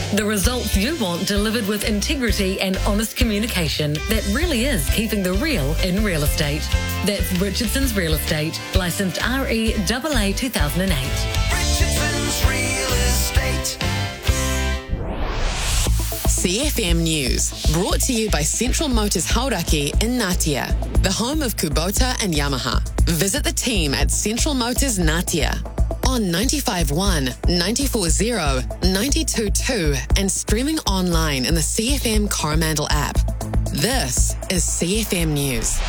The results you want delivered with integrity and honest communication that really is keeping the real in real estate. That's Richardson's Real Estate, licensed REAA 2008. Richardson's Real Estate. CFM News, brought to you by Central Motors Hauraki in Ngatea, the home of Kubota and Yamaha. Visit the team at Central Motors Ngatea on 95.1, 94.0, 92.2 and streaming online in the CFM Coromandel app. This is CFM News.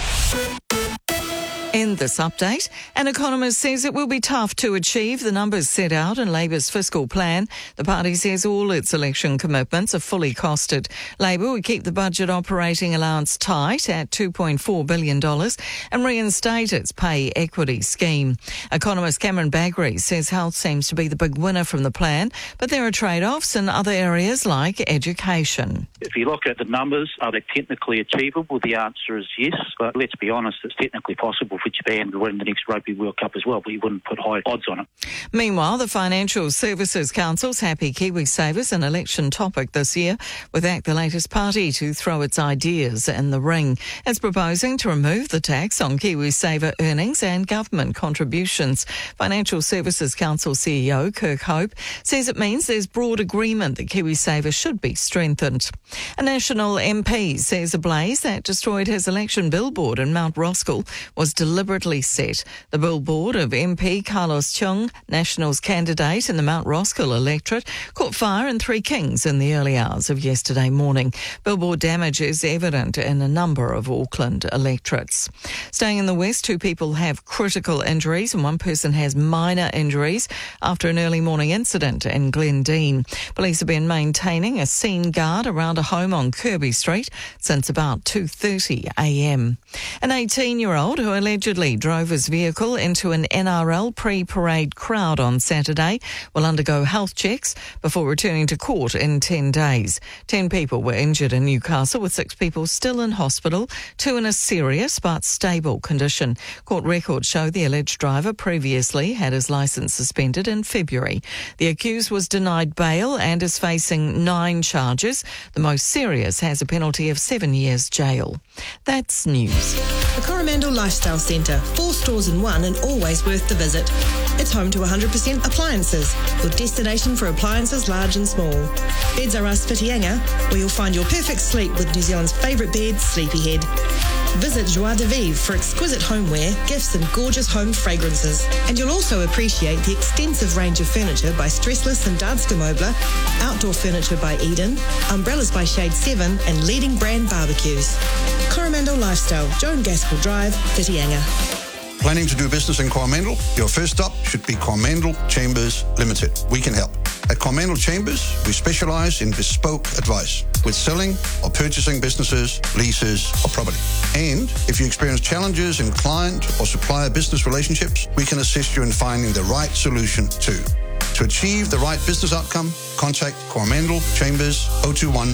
In this update, an economist says it will be tough to achieve the numbers set out in Labour's fiscal plan. The party says all its election commitments are fully costed. Labour would keep the budget operating allowance tight at $2.4 billion and reinstate its pay equity scheme. Economist Cameron Bagri says health seems to be the big winner from the plan, but there are trade-offs in other areas like education. If you look at the numbers, are they technically achievable? The answer is yes, but let's be honest, it's technically possible for Japan to win the next Rugby World Cup as well, but you wouldn't put high odds on it. Meanwhile, the Financial Services Council's happy KiwiSaver's an election topic this year, with ACT the latest party to throw its ideas in the ring. It's proposing to remove the tax on KiwiSaver earnings and government contributions. Financial Services Council CEO Kirk Hope says it means there's broad agreement that KiwiSaver should be strengthened. A National MP says a blaze that destroyed his election billboard in Mount Roskill was deliberately set. The billboard of MP Carlos Chung, Nationals candidate in the Mount Roskill electorate, caught fire in Three Kings in the early hours of yesterday morning. Billboard damage is evident in a number of Auckland electorates. Staying in the west, 2 people have critical injuries and 1 person has minor injuries after an early morning incident in Glendine. Police have been maintaining a scene guard around a home on Kirby Street since about 2:30 a.m. An 18-year-old who allegedly drove his vehicle into an NRL pre-parade crowd on Saturday will undergo health checks before returning to court in 10 days. 10 people were injured in Newcastle, with 6 people still in hospital, 2 in a serious but stable condition. Court records show the alleged driver previously had his licence suspended in February. The accused was denied bail and is facing 9 charges. The most serious has a penalty of 7 years jail. That's news. The Coromandel Lifestyle Centre, 4 stores in one and always worth the visit. It's home to 100% appliances, your destination for appliances large and small. Beds Are Us Whitianga, where you'll find your perfect sleep with New Zealand's favourite bed, Sleepyhead. Visit Joie de Vivre for exquisite homeware, gifts and gorgeous home fragrances. And you'll also appreciate the extensive range of furniture by Stressless and Danske Möbler, outdoor furniture by Eden, umbrellas by Shade 7 and leading brand barbecues. Coromandel Lifestyle, Joan Gaskell Drive, Whitianga. Planning to do business in Coromandel? Your first stop should be Coromandel Chambers Limited. We can help. At Coromandel Chambers, we specialise in bespoke advice with selling or purchasing businesses, leases or property. And if you experience challenges in client or supplier business relationships, we can assist you in finding the right solution too. To achieve the right business outcome, contact Coromandel Chambers 021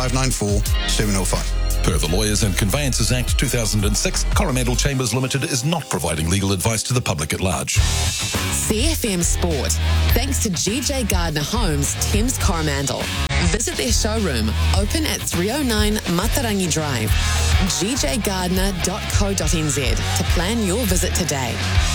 594 705. Per the Lawyers and Conveyances Act 2006, Coromandel Chambers Limited is not providing legal advice to the public at large. CFM Sport, thanks to GJ Gardner Homes, Thames Coromandel. Visit their showroom, open at 309 Matarangi Drive, gjgardner.co.nz to plan your visit today.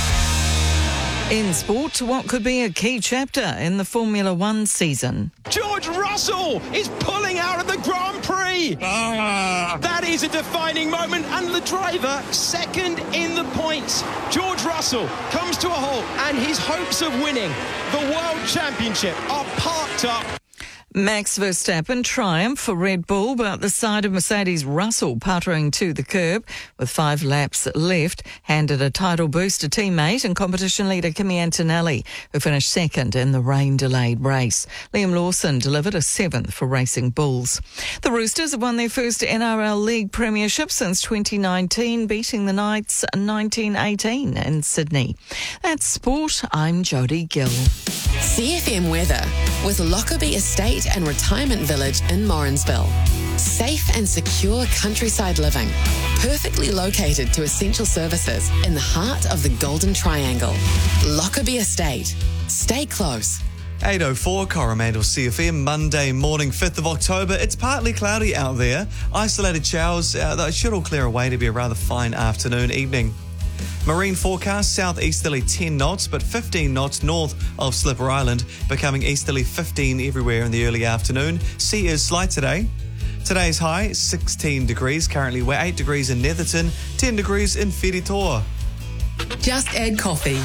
In sport, what could be a key chapter in the Formula One season? George Russell is pulling out of the Grand Prix. That is a defining moment, and the driver second in the points. George Russell comes to a halt, and his hopes of winning the World Championship are parked up. Max Verstappen triumph for Red Bull, but the side of Mercedes Russell puttering to the curb with 5 laps left handed a title boost to teammate and competition leader Kimi Antonelli, who finished second in the rain-delayed race. Liam Lawson delivered a 7th for Racing Bulls. The Roosters have won their first NRL League premiership since 2019, beating the Knights 1918 in Sydney. That's sport. I'm Jodie Gill. CFM weather with Lockerbie Estate and Retirement Village in Morrinsville. Safe and secure countryside living, perfectly located to essential services in the heart of the Golden Triangle. Lockerbie Estate. Stay close. 8:04 Coromandel CFM, Monday morning, 5th of October. It's partly cloudy out there. Isolated showers, though it should all clear away to be a rather fine afternoon, evening. Marine forecast, southeasterly 10 knots, but 15 knots north of Slipper Island, becoming easterly 15 everywhere in the early afternoon. Sea is slight today. Today's high, 16 degrees. Currently we're 8 degrees in Netherton, 10 degrees in Whiritoa. Just add coffee.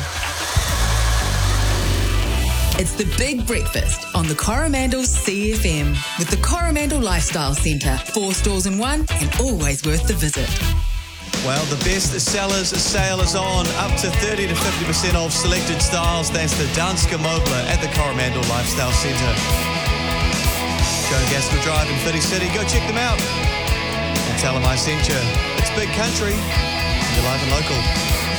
It's the Big Breakfast on the Coromandel CFM with the Coromandel Lifestyle Centre. 4 stores in one and always worth the visit. Well, the best sellers sale is on. Up to 30 to 50% off selected styles thanks to Danska Mobler at the Coromandel Lifestyle Centre. Joe Gaskell Drive in Whitty City. Go check them out. And tell them I sent you. It's big country. You're live and local.